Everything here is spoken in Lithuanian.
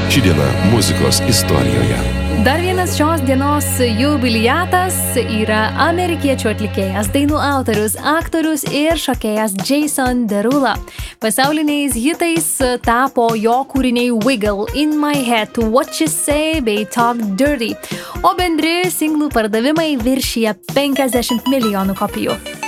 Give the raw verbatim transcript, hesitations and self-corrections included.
Ši diena muzikos istorijoje. Dar vienas šios dienos jubiliatas yra amerikiečių atlikėjas, dainų autorius, aktorius ir šokėjas Jason Derulo. Pasauliniais hitais tapo jo kūriniai Wiggle, In My Head, What You Say bei Talk Dirty, o bendri singlų pardavimai viršija penkiasdešimt milijonų kopijų.